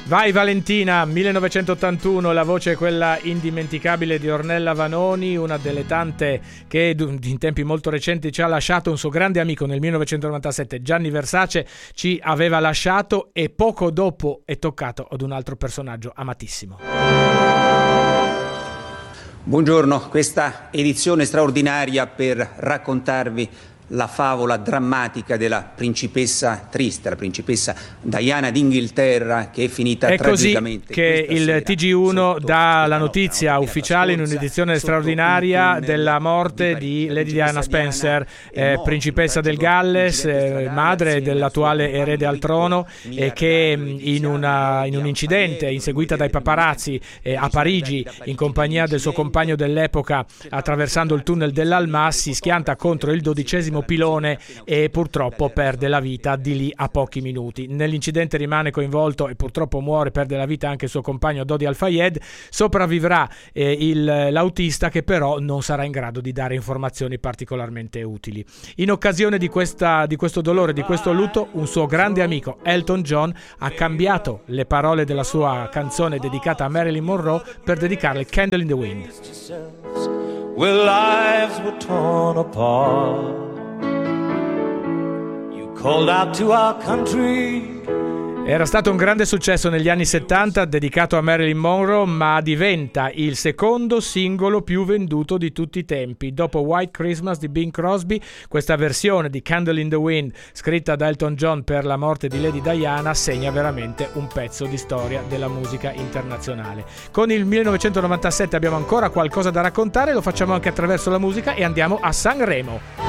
Vai Valentina, 1981, la voce è quella indimenticabile di Ornella Vanoni, una delle tante che in tempi molto recenti ci ha lasciato. Un suo grande amico nel 1997, Gianni Versace, ci aveva lasciato e poco dopo è toccato ad un altro personaggio amatissimo. Buongiorno, questa edizione straordinaria per raccontarvi la favola drammatica della principessa triste, la principessa Diana d'Inghilterra, che è finita tragicamente. È così che il TG1 dà la notizia ufficiale in un'edizione straordinaria della morte di Lady Diana Spencer, principessa del Galles, madre dell'attuale erede al trono, che in un incidente inseguita dai paparazzi a Parigi in compagnia del suo compagno dell'epoca, attraversando il tunnel dell'Alma, si schianta contro il 12° pilone e purtroppo perde la vita di lì a pochi minuti. Nell'incidente rimane coinvolto e purtroppo muore, perde la vita anche il suo compagno Dodi Al-Fayed. Sopravvivrà l'autista, che però non sarà in grado di dare informazioni particolarmente utili. In occasione di questo dolore, di questo lutto, un suo grande amico, Elton John, ha cambiato le parole della sua canzone dedicata a Marilyn Monroe per dedicarle Candle in the Wind. Where lives were torn apart, you called out to our country. Era stato un grande successo negli anni 70, dedicato a Marilyn Monroe, ma diventa il secondo singolo più venduto di tutti i tempi. Dopo White Christmas di Bing Crosby, questa versione di Candle in the Wind, scritta da Elton John per la morte di Lady Diana, segna veramente un pezzo di storia della musica internazionale. Con il 1997 abbiamo ancora qualcosa da raccontare, lo facciamo anche attraverso la musica e andiamo a Sanremo.